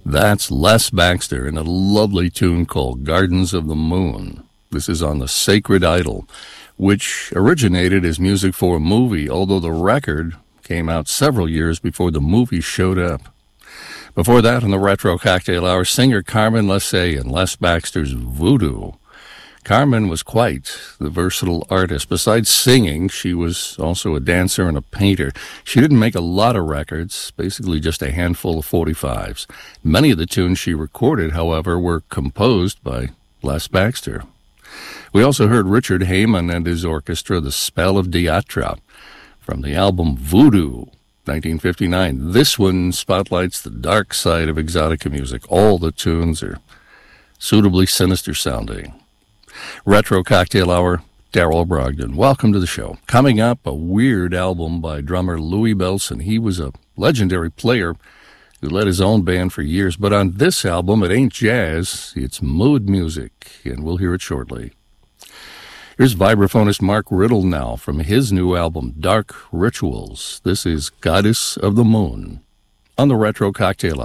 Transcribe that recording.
That's Les Baxter in a lovely tune called Gardens of the Moon. This is on the Sacred Idol, which originated as music for a movie, although the record came out several years before the movie showed up. Before that, in the Retro Cocktail Hour, singer Carmen Lessay and Les Baxter's Voodoo. Carmen was quite the versatile artist. Besides singing, she was also a dancer and a painter. She didn't make a lot of records, basically just a handful of 45s. Many of the tunes she recorded, however, were composed by Les Baxter. We also heard Richard Heyman and his orchestra, The Spell of Diatra, from the album Voodoo, 1959. This one spotlights the dark side of exotica music. All the tunes are suitably sinister sounding. Retro Cocktail Hour, Daryl Brogdon. Welcome to the show. Coming up, a weird album by drummer Louie Bellson. He was a legendary player who led his own band for years, but on this album, it ain't jazz, it's mood music, and we'll hear it shortly. Here's vibraphonist Mark Riddle now from his new album, Dark Rituals. This is Goddess of the Moon on the Retro Cocktail Hour.